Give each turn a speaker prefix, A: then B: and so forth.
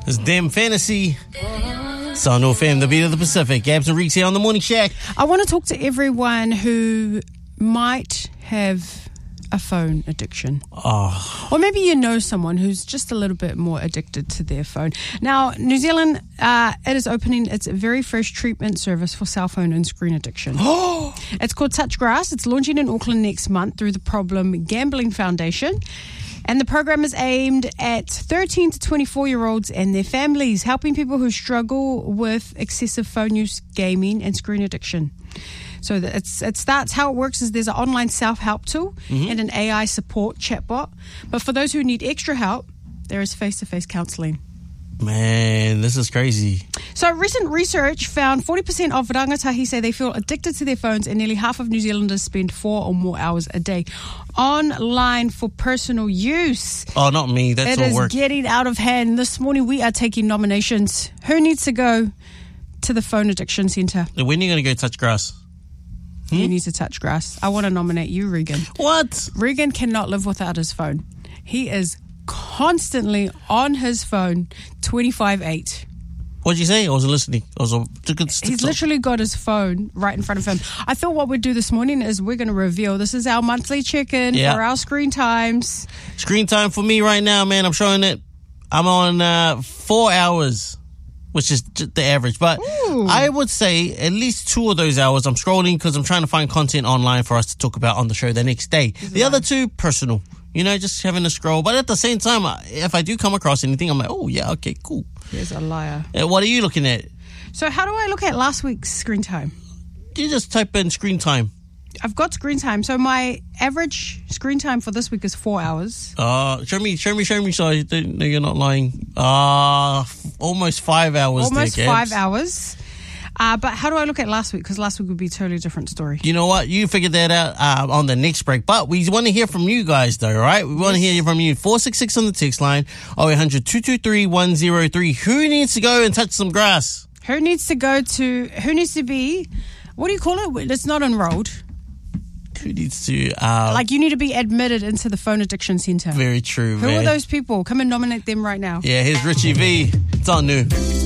A: It's Dem Fantasy. It's on FM, the beat of the Pacific. Gabs and Reeks here on the Morning Shack.
B: I want to talk to everyone who might have a phone addiction.
A: Oh.
B: Or maybe you know someone who's just a little bit more addicted to their phone. Now, New Zealand, it is opening its very first treatment service for cell phone and screen addiction. It's called Touchgrass. It's launching in Auckland next month through the Problem Gambling Foundation. And the program is aimed at 13 to 24-year-olds and their families, helping people who struggle with excessive phone use, gaming, and screen addiction. So it starts, how it works is there's an online self-help tool and an AI support chatbot. But for those who need extra help, there is face-to-face counselling.
A: Man, this is crazy.
B: So recent research found 40% of rangatahi say they feel addicted to their phones, and nearly half of New Zealanders spend 4 or more hours a day online for personal use.
A: Oh, not me. That's all work.
B: It is getting out of hand. This morning we are taking nominations. Who needs to go to the phone addiction centre?
A: When are you going to go touch grass?
B: You need to touch grass. I want to nominate you, Regan.
A: What?
B: Regan cannot live without his phone. He is constantly on his phone 25/8.
A: What'd you say? I wasn't listening.
B: He's literally got his phone right in front of him. I thought what we'd do this morning is we're going to reveal, this is our monthly check-in for our screen times.
A: Screen time for me right now, man. I'm showing it. I'm on 4 hours, which is the average. But I would say at least 2 of those hours I'm scrolling because I'm trying to find content online for us to talk about on the show the next day. The other 2, personal. You know, just having a scroll. But at the same time, if I do come across anything, I'm like, oh, yeah, okay, cool.
B: Here's a liar.
A: What are you looking at?
B: So how do I look at last week's screen time?
A: You just type in screen time.
B: I've got screen time. So my average screen time for this week is 4 hours.
A: Show me so I don't know you're not lying. Almost 5 hours.
B: Almost 5 hours. But how do I look at last week? Because last week would be a totally different story.
A: You know what? You figured that out on the next break. But we want to hear from you guys, though, right? We want to hear from you. 466 on the text line. 0800 223 103. Who needs to go and touch some grass?
B: Who needs to be, what do you call it? It's not enrolled.
A: Who needs to...
B: like you need to be admitted into the phone addiction centre.
A: Very true,
B: Who
A: man.
B: are those people? Come and nominate them right now.
A: Yeah, here's Richie V. It's on New.